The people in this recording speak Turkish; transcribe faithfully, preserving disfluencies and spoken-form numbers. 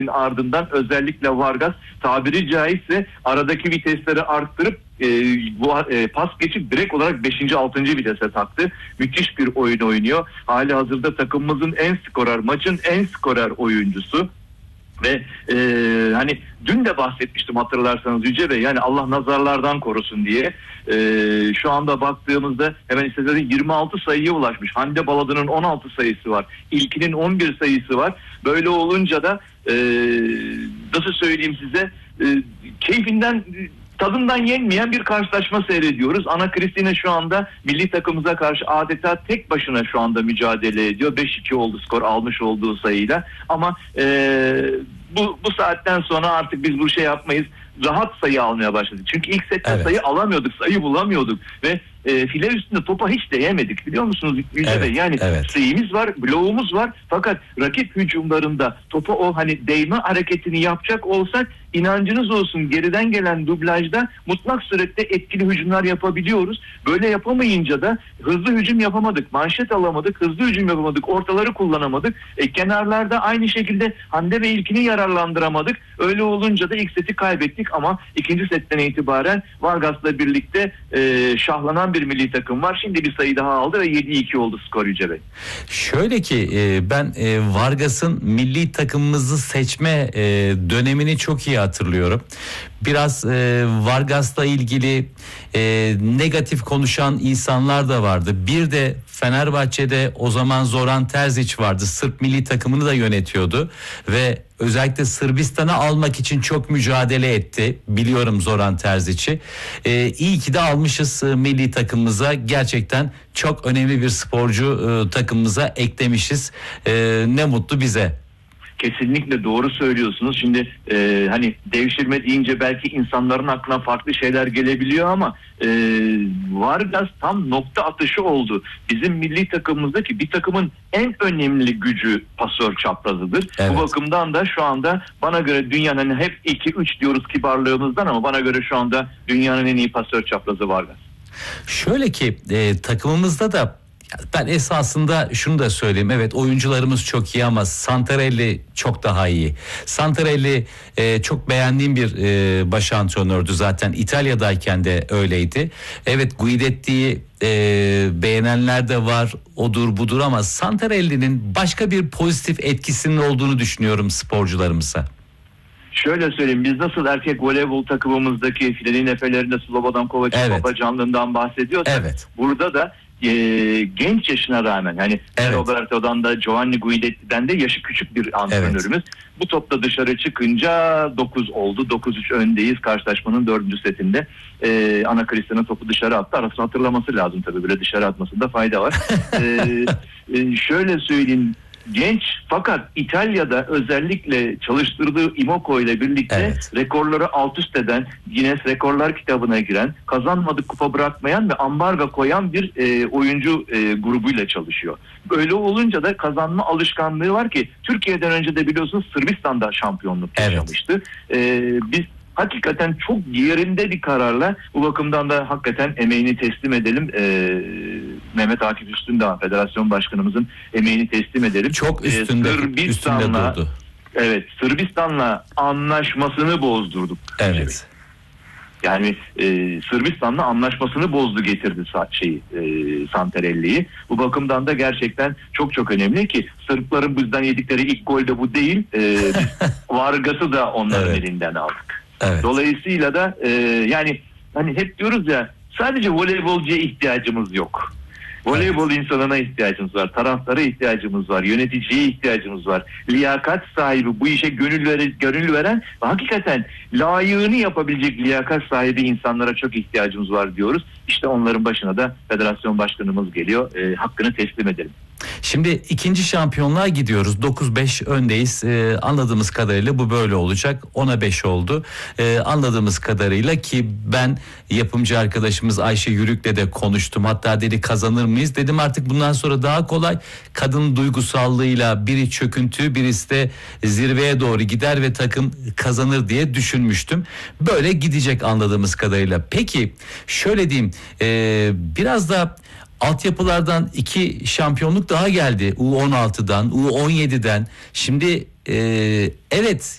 ardından özellikle Vargas tabiri caizse aradaki vitesleri arttırıp e, bu e, pas geçip direkt olarak beşinci altıncı vitese taktı. Müthiş bir oyun oynuyor. Hali hazırda takımımızın en skorer, maçın en skorer oyuncusu. Ve e, hani dün de bahsetmiştim hatırlarsanız Yüce Bey, yani Allah nazarlardan korusun diye. E, şu anda baktığımızda hemen istediği yirmi altı sayıya ulaşmış. Hande Baladı'nın on altı sayısı var. İlkinin on bir sayısı var. Böyle olunca da e, nasıl söyleyeyim size, e, keyfinden, tadından yenmeyen bir karşılaşma seyrediyoruz. Ana Cristina şu anda milli takımımıza karşı adeta tek başına şu anda mücadele ediyor. beş iki oldu skor almış olduğu sayıyla. Ama e, bu bu saatten sonra artık biz bu şey yapmayız. Rahat sayı almaya başladık. Çünkü ilk sette evet. sayı alamıyorduk, sayı bulamıyorduk ve e, file üstünde topa hiç değemedik, biliyor musunuz Yüce evet, Bey? Yani evet. sayımız var, bloğumuz var, fakat rakip hücumlarında topa o hani değme hareketini yapacak olsak, inancınız olsun, geriden gelen dublajda mutlak surette etkili hücumlar yapabiliyoruz. Böyle yapamayınca da hızlı hücum yapamadık, manşet alamadık, hızlı hücum yapamadık, ortaları kullanamadık. E, kenarlarda aynı şekilde Hande ve İlkin'i yararlandıramadık. Öyle olunca da ilk seti kaybettik ama ikinci setten itibaren Vargas'la birlikte e, şahlanan bir milli takım var. Şimdi bir sayı daha aldı ve yedi iki oldu skor Yüce Bey. Şöyle ki e, ben e, Vargas'ın milli takımımızı seçme e, dönemini çok iyi hatırlıyorum. Biraz e, Vargas'la ilgili e, negatif konuşan insanlar da vardı. Bir de Fenerbahçe'de o zaman Zoran Terzic vardı. Sırp milli takımını da yönetiyordu ve özellikle Sırbistan'ı almak için çok mücadele etti. Biliyorum Zoran Terzic'i. E, iyi ki de almışız e, milli takımımıza. Gerçekten çok önemli bir sporcu e, takımımıza eklemişiz. E, ne mutlu bize. Kesinlikle doğru söylüyorsunuz. Şimdi e, hani devşirme deyince belki insanların aklına farklı şeyler gelebiliyor ama e, Vargas tam nokta atışı oldu. Bizim milli takımımızdaki bir takımın en önemli gücü pasör çaprazıdır. Evet. Bu bakımdan da şu anda bana göre dünyanın, hani hep iki üç diyoruz kibarlığımızdan, ama bana göre şu anda dünyanın en iyi pasör çaprazı Vargas. Şöyle ki e, takımımızda da ben esasında şunu da söyleyeyim. Evet, oyuncularımız çok iyi ama Santarelli çok daha iyi. Santarelli e, çok beğendiğim bir e, baş antrenördü zaten. İtalya'dayken de öyleydi. Evet, Guidetti'yi e, beğenenler de var. Odur budur ama Santarelli'nin başka bir pozitif etkisinin olduğunu düşünüyorum sporcularımıza. Şöyle söyleyeyim, biz nasıl erkek voleybol takımımızdaki filenin efelerinde Slobodan Kovac'ın evet. babacanlığından bahsediyorsak, evet. burada da e, genç yaşına rağmen, hani evet. Roberto'dan da Giovanni Guidetti'den de yaşı küçük bir antrenörümüz. Evet. Bu topla dışarı çıkınca dokuz oldu. dokuz üç öndeyiz karşılaşmanın dördüncü setinde. Ee, Ana Cristina'nın topu dışarı attı. Arasını hatırlaması lazım tabii. Böyle dışarı atmasında fayda var. ee, e, şöyle söyleyeyim. Genç, fakat İtalya'da özellikle çalıştırdığı Imoco ile birlikte evet. rekorları alt üst eden, Guinness Rekorlar kitabına giren, kazanmadık kupa bırakmayan ve ambargo koyan bir e, oyuncu e, grubuyla çalışıyor. Böyle olunca da kazanma alışkanlığı var ki Türkiye'den önce de biliyorsunuz Sırbistan'da şampiyonluk evet. yaşamıştı. E, biz hakikaten çok yerinde bir kararla, bu bakımdan da hakikaten emeğini teslim edelim. Ee, Mehmet Akif Üstündağ Federasyon Başkanımızın emeğini teslim edelim. Çok üstünde, ee, Sırbistan'la, üstünde durdu. Evet, Sırbistan'la anlaşmasını bozdurduk. Evet. Yani e, Sırbistan'la anlaşmasını bozdu, getirdi şeyi, e, Santarelli'yi. Bu bakımdan da gerçekten çok çok önemli ki Sırpların bizden yedikleri ilk gol de bu değil. E, Vargas'ı da onların evet. elinden aldık. Evet. Dolayısıyla da e, yani hani hep diyoruz ya, sadece voleybolcuya ihtiyacımız yok. Voleybol evet. insanına ihtiyacımız var, taraftara ihtiyacımız var, yöneticiye ihtiyacımız var. Liyakat sahibi, bu işe gönül, vere, gönül veren ve hakikaten layığını yapabilecek liyakat sahibi insanlara çok ihtiyacımız var diyoruz. İşte onların başına da federasyon başkanımız geliyor. E, hakkını teslim edelim. Şimdi ikinci şampiyonluğa gidiyoruz. dokuz beş öndeyiz. Ee, anladığımız kadarıyla bu böyle olacak. ona beş oldu. Ee, anladığımız kadarıyla, ki ben yapımcı arkadaşımız Ayşe Yürük'le de konuştum. Hatta dedi kazanır mıyız? Dedim artık bundan sonra daha kolay. Kadın duygusallığıyla biri çöküntü, birisi de zirveye doğru gider ve takım kazanır diye düşünmüştüm. Böyle gidecek anladığımız kadarıyla. Peki şöyle diyeyim. E, biraz da altyapılardan iki şampiyonluk daha geldi. U on altıdan, U on yediden. Şimdi e, evet